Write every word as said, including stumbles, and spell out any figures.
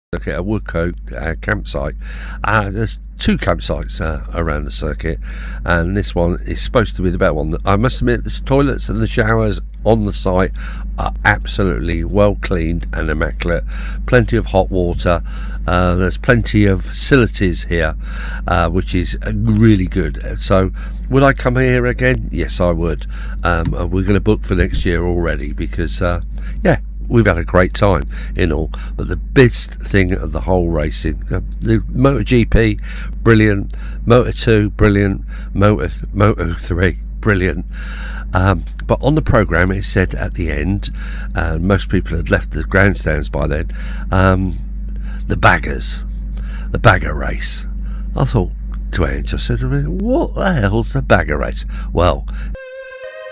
circuit, a Woodcote uh, campsite. Uh, there's two campsites uh, around the circuit, and this one is supposed to be the better one. I must admit, the toilets and the showers on the site are absolutely well cleaned and immaculate. Plenty of hot water. Uh, there's plenty of facilities here, uh, which is really good. So, would I come here again? Yes, I would. Um, and we're going to book for next year already because, uh, yeah. We've had a great time in all, but the best thing of the whole racing, uh, the MotoGP, brilliant. Moto two, brilliant. Moto Moto three, brilliant. Um, but on the programme, it said at the end, uh, most people had left the grandstands by then. Um, the baggers, the bagger race. I thought to Ange, I said to me, "What the hell's the bagger race?" Well,